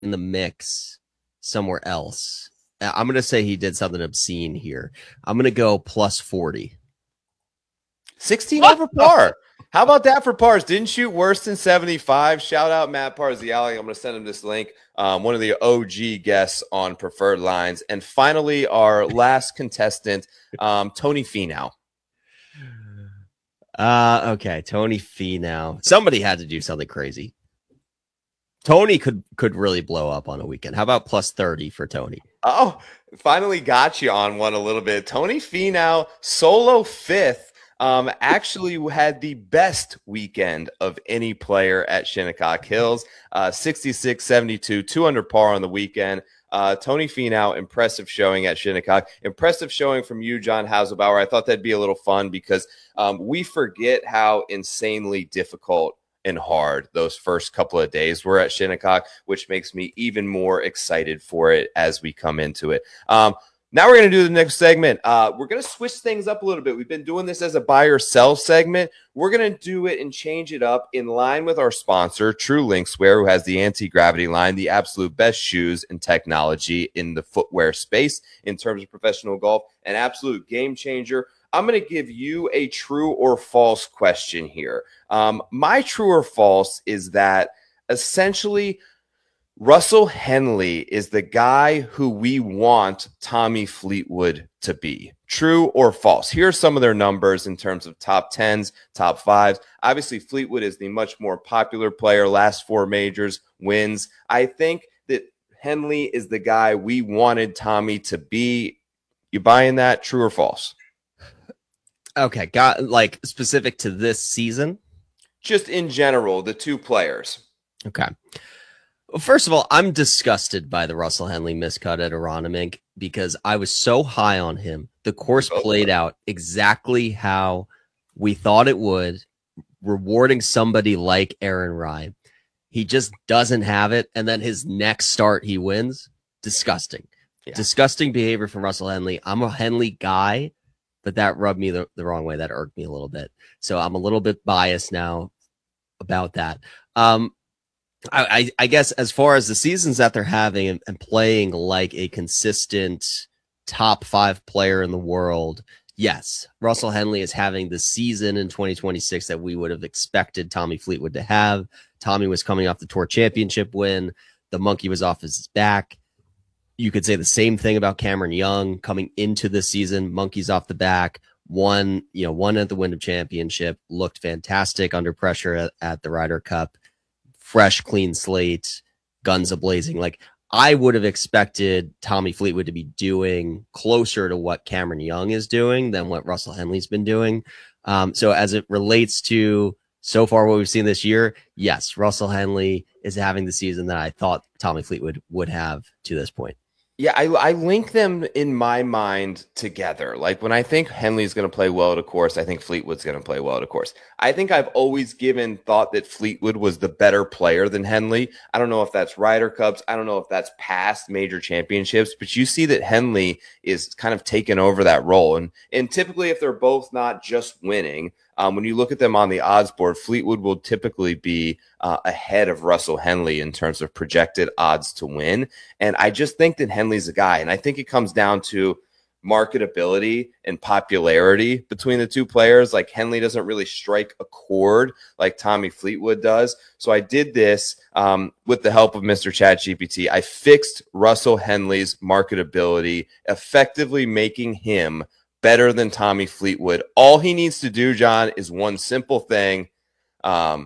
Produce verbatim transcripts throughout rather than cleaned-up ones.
in the mix somewhere else. I'm going to say he did something obscene here. I'm going to go plus forty. sixteen over par. How about that for pars? Didn't shoot worse than seventy-five. Shout out Matt Parziali. I'm going to send him this link. Um, one of the O G guests on Preferred Lines. And finally, our last contestant, um, Tony Finau. Uh, okay, Tony Finau. Somebody had to do something crazy. Tony could could really blow up on a weekend. How about plus thirty for Tony? Oh, finally got you on one a little bit. Tony Finau, solo fifth. Um, actually had the best weekend of any player at Shinnecock Hills, uh, sixty-six seventy-two, two under par on the weekend. Uh, Tony Finau, impressive showing at Shinnecock. Impressive showing from you, John Hauselbauer. I thought that'd be a little fun because um, we forget how insanely difficult and hard those first couple of days were at Shinnecock, which makes me even more excited for it as we come into it. Um, Now we're going to do the next segment. Uh, we're going to switch things up a little bit. We've been doing this as a buy or sell segment. We're going to do it and change it up in line with our sponsor, True Linkswear, who has the anti-gravity line, the absolute best shoes and technology in the footwear space in terms of professional golf, an absolute game changer. I'm going to give you a true or false question here. Um, my true or false is that essentially – Russell Henley is the guy who we want Tommy Fleetwood to be. True or false? Here are some of their numbers in terms of top tens, top fives. Obviously, Fleetwood is the much more popular player, last four majors, wins. I think that Henley is the guy we wanted Tommy to be. You buying that? True or false? Okay, got like specific to this season? Just in general, the two players. Okay. Well, first of all, I'm disgusted by the Russell Henley miscut at Aronimink because I was so high on him. The course played out exactly how we thought it would, rewarding somebody like Aaron Rai. He just doesn't have it, and then his next start he wins. Disgusting. Yeah. Disgusting behavior from Russell Henley. I'm a Henley guy, but that rubbed me the, the wrong way. That irked me a little bit. So I'm a little bit biased now about that. Um, I, I guess as far as the seasons that they're having and, and playing like a consistent top five player in the world, yes, Russell Henley is having the season in twenty twenty-six that we would have expected Tommy Fleetwood to have. Tommy was coming off the Tour Championship win. The monkey was off his back. You could say the same thing about Cameron Young coming into the season. Monkey's off the back. Won, you know, won at the Wyndham Championship. Looked fantastic under pressure at, at the Ryder Cup. Fresh, clean slate, guns a-blazing. Like, I would have expected Tommy Fleetwood to be doing closer to what Cameron Young is doing than what Russell Henley's been doing. Um, so as it relates to so far what we've seen this year, yes, Russell Henley is having the season that I thought Tommy Fleetwood would have to this point. Yeah, I, I link them in my mind together. Like when I think Henley's going to play well at a course, I think Fleetwood's going to play well at a course. I think I've always given thought that Fleetwood was the better player than Henley. I don't know if that's Ryder Cups. I don't know if that's past major championships, but you see that Henley is kind of taken over that role. And, and typically if they're both not just winning, Um, when you look at them on the odds board, Fleetwood will typically be uh, ahead of Russell Henley in terms of projected odds to win. And I just think that Henley's a guy. And I think it comes down to marketability and popularity between the two players. Like Henley doesn't really strike a chord like Tommy Fleetwood does. So I did this um, with the help of Mister ChatGPT. I fixed Russell Henley's marketability, effectively making him better than Tommy Fleetwood. All he needs to do, John, is one simple thing. Um,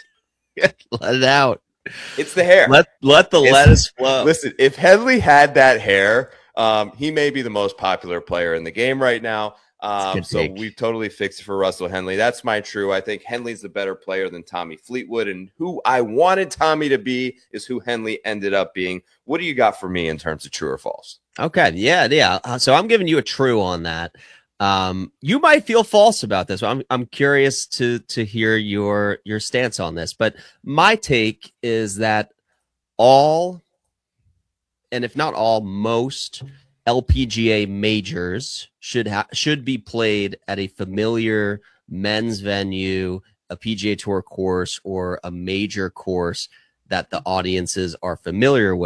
let it out. It's the hair. Let let the it's, lettuce flow. Listen, if Henley had that hair, um, he may be the most popular player in the game right now. Um, so take. We've totally fixed it for Russell Henley. That's my true. I think Henley's the better player than Tommy Fleetwood, and who I wanted Tommy to be is who Henley ended up being. What do you got for me in terms of true or false? Okay, yeah, yeah. Uh, so I'm giving you a true on that. Um, you might feel false about this. I'm I'm curious to to hear your your stance on this. But my take is that all, and if not all, most L P G A majors should ha- should be played at a familiar men's venue, a P G A Tour course, or a major course that the audiences are familiar with.